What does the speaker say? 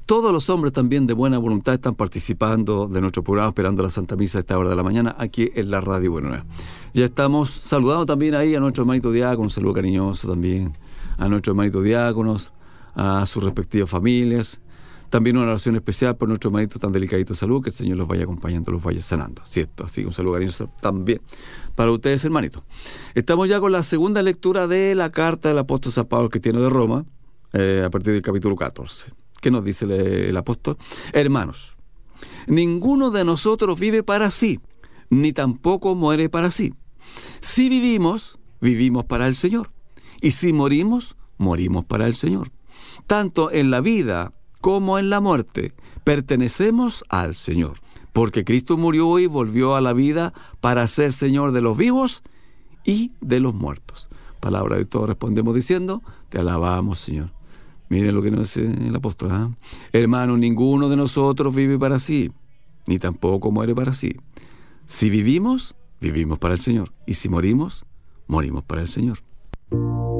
Todos los hombres también de buena voluntad están participando de nuestro programa, esperando la Santa Misa a esta hora de la mañana, aquí en la Radio Buena Nueva. Ya estamos saludando también ahí a nuestro hermanito diácono, un saludo cariñoso también a nuestros hermanitos diáconos, a sus respectivas familias. También una oración especial por nuestros hermanitos tan delicaditos de salud, que el Señor los vaya acompañando, los vaya sanando, ¿cierto? Así que un saludo cariñoso también para ustedes, hermanitos. Estamos ya con la segunda lectura de la carta del apóstol San Pablo Cristiano de Roma, a partir del capítulo 14. ¿Qué nos dice el apóstol? Hermanos, ninguno de nosotros vive para sí, ni tampoco muere para sí. Si vivimos, vivimos para el Señor. Y si morimos, morimos para el Señor. Tanto en la vida como en la muerte, pertenecemos al Señor. Porque Cristo murió y volvió a la vida para ser Señor de los vivos y de los muertos. Palabra de todos respondemos diciendo, te alabamos, Señor. Miren lo que nos dice el apóstol. Hermanos, ninguno de nosotros vive para sí, ni tampoco muere para sí. Si vivimos, vivimos para el Señor. Y si morimos, morimos para el Señor.